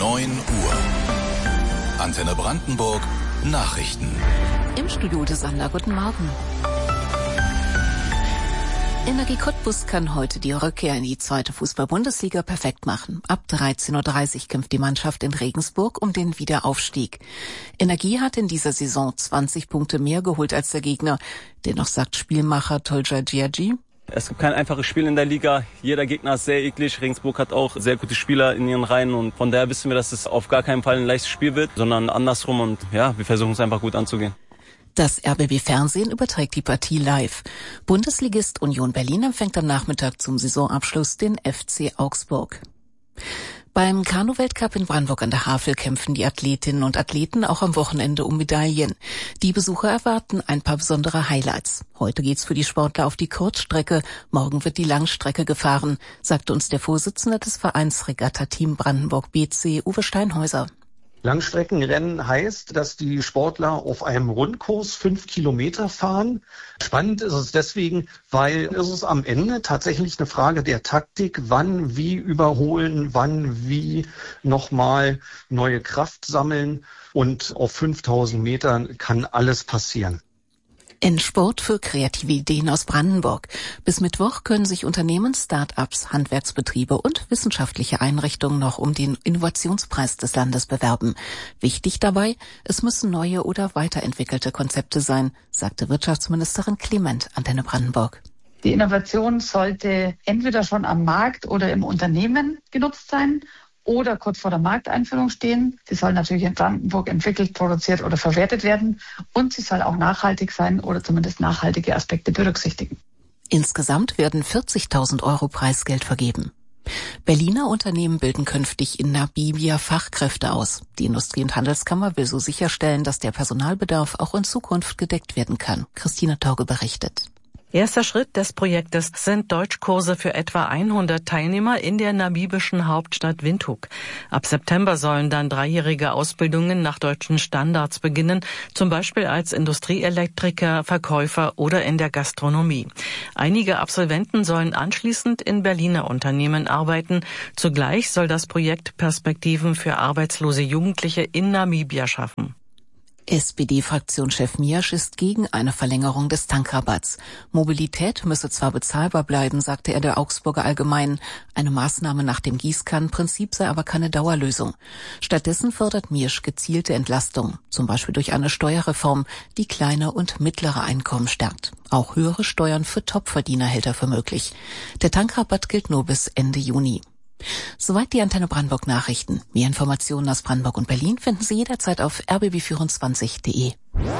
9 Uhr. Antenne Brandenburg Nachrichten. Im Studio des Sander, guten Morgen. Energie Cottbus kann heute die Rückkehr in die zweite Fußball-Bundesliga perfekt machen. Ab 13:30 Uhr kämpft die Mannschaft in Regensburg um den Wiederaufstieg. Energie hat in dieser Saison 20 Punkte mehr geholt als der Gegner. Dennoch sagt Spielmacher Tolga Giagi: Es gibt kein einfaches Spiel in der Liga. Jeder Gegner ist sehr eklig. Regensburg hat auch sehr gute Spieler in ihren Reihen. Und von daher wissen wir, dass es auf gar keinen Fall ein leichtes Spiel wird, sondern andersrum. Und ja, wir versuchen es einfach gut anzugehen. Das RBB Fernsehen überträgt die Partie live. Bundesligist Union Berlin empfängt am Nachmittag zum Saisonabschluss den FC Augsburg. Beim Kanu-Weltcup in Brandenburg an der Havel kämpfen die Athletinnen und Athleten auch am Wochenende um Medaillen. Die Besucher erwarten ein paar besondere Highlights. Heute geht's für die Sportler auf die Kurzstrecke, morgen wird die Langstrecke gefahren, sagte uns der Vorsitzende des Vereins Regatta-Team Brandenburg BC, Uwe Steinhäuser. Langstreckenrennen heißt, dass die Sportler auf einem Rundkurs 5 Kilometer fahren. Spannend ist es deswegen, weil es ist am Ende tatsächlich eine Frage der Taktik, wann wie überholen, wann wie nochmal neue Kraft sammeln. Und auf 5000 Metern kann alles passieren. Endspurt für kreative Ideen aus Brandenburg. Bis Mittwoch können sich Unternehmen, Start-ups, Handwerksbetriebe und wissenschaftliche Einrichtungen noch um den Innovationspreis des Landes bewerben. Wichtig dabei, es müssen neue oder weiterentwickelte Konzepte sein, sagte Wirtschaftsministerin Clement, Antenne Brandenburg. Die Innovation sollte entweder schon am Markt oder im Unternehmen genutzt sein oder kurz vor der Markteinführung stehen. Sie soll natürlich in Brandenburg entwickelt, produziert oder verwertet werden. Und sie soll auch nachhaltig sein oder zumindest nachhaltige Aspekte berücksichtigen. Insgesamt werden 40.000 € Preisgeld vergeben. Berliner Unternehmen bilden künftig in Namibia Fachkräfte aus. Die Industrie- und Handelskammer will so sicherstellen, dass der Personalbedarf auch in Zukunft gedeckt werden kann. Christina Tauge berichtet. Erster Schritt des Projektes sind Deutschkurse für etwa 100 Teilnehmer in der namibischen Hauptstadt Windhoek. Ab September sollen dann 3-jährige Ausbildungen nach deutschen Standards beginnen, zum Beispiel als Industrieelektriker, Verkäufer oder in der Gastronomie. Einige Absolventen sollen anschließend in Berliner Unternehmen arbeiten. Zugleich soll das Projekt Perspektiven für arbeitslose Jugendliche in Namibia schaffen. SPD-Fraktionschef Miasch ist gegen eine Verlängerung des Tankrabatts. Mobilität müsse zwar bezahlbar bleiben, sagte er der Augsburger Allgemeinen. Eine Maßnahme nach dem Gießkannenprinzip sei aber keine Dauerlösung. Stattdessen fördert Miasch gezielte Entlastung, zum Beispiel durch eine Steuerreform, die kleine und mittlere Einkommen stärkt. Auch höhere Steuern für Topverdiener hält er für möglich. Der Tankrabatt gilt nur bis Ende Juni. Soweit die Antenne Brandenburg Nachrichten. Mehr Informationen aus Brandenburg und Berlin finden Sie jederzeit auf rbb24.de.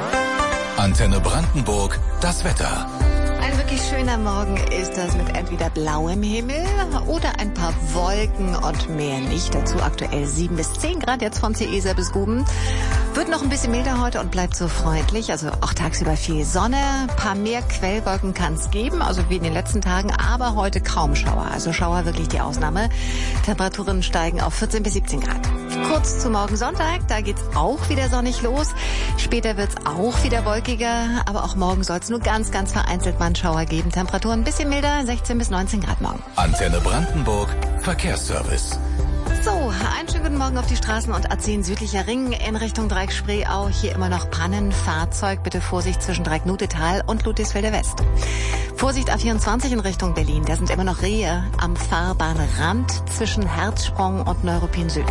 Antenne Brandenburg, das Wetter. Ein wirklich schöner Morgen ist das mit entweder blauem Himmel oder ein paar Wolken und mehr nicht. Dazu aktuell 7 bis 10 Grad jetzt von Ceesa bis Guben. Wird noch ein bisschen milder heute und bleibt so freundlich. Also auch tagsüber viel Sonne. Ein paar mehr Quellwolken kann es geben, also wie in den letzten Tagen. Aber heute kaum Schauer. Also Schauer wirklich die Ausnahme. Temperaturen steigen auf 14 bis 17 Grad. Kurz zu morgen Sonntag, da geht's auch wieder sonnig los. Später wird's auch wieder wolkiger. Aber auch morgen soll es nur ganz, ganz vereinzelt mal einen Schauer geben. Temperaturen ein bisschen milder, 16 bis 19 Grad morgen. Antenne Brandenburg, Verkehrsservice. So, einen schönen guten Morgen auf die Straßen und A10 südlicher Ring in Richtung Dreieck-Spreeau. Hier immer noch Pannen, Fahrzeug. Bitte Vorsicht zwischen Dreieck-Nutetal und Ludwigsfelde West. Vorsicht A24 in Richtung Berlin. Da sind immer noch Rehe am Fahrbahnrand zwischen Herzsprung und Neuruppin Süd.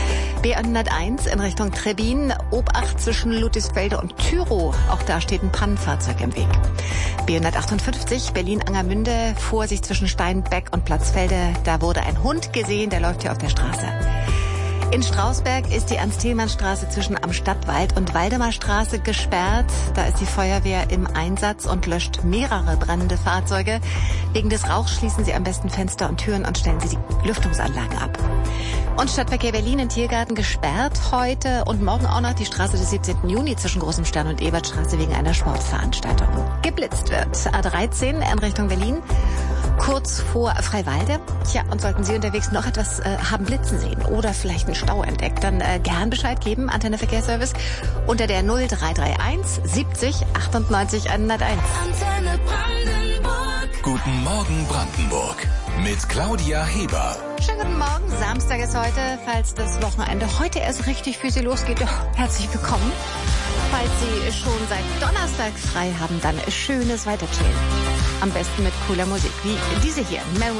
B101 in Richtung Trebbin, Obacht zwischen Ludwigsfelde und Tyrow. Auch da steht ein Pannenfahrzeug im Weg. B158 Berlin-Angermünde, Vorsicht zwischen Steinbeck und Platzfelde. Da wurde ein Hund gesehen, der läuft hier auf der Straße. In Strausberg ist die Ernst-Thälmann-Straße zwischen Am Stadtwald und Waldemarstraße gesperrt. Da ist die Feuerwehr im Einsatz und löscht mehrere brennende Fahrzeuge. Wegen des Rauchs schließen Sie am besten Fenster und Türen und stellen Sie die Lüftungsanlagen ab. Und Stadtverkehr Berlin in Tiergarten gesperrt heute und morgen auch noch die Straße des 17. Juni zwischen Großem Stern und Ebertstraße wegen einer Sportveranstaltung. Geblitzt wird A13 in Richtung Berlin, kurz vor Freiwalde. Tja, und sollten Sie unterwegs noch etwas haben blitzen sehen oder vielleicht einen Stau entdeckt, dann gern Bescheid geben, Antenne Verkehrsservice unter der 0331 70 98 101. Antenne Brandenburg. Guten Morgen Brandenburg. mit Claudia Heber. Schönen guten Morgen, Samstag ist heute, falls das Wochenende heute erst richtig für Sie losgeht. Herzlich willkommen. Falls Sie schon seit Donnerstag frei haben, dann schönes Weiterchillen. Am besten mit cooler Musik, wie diese hier.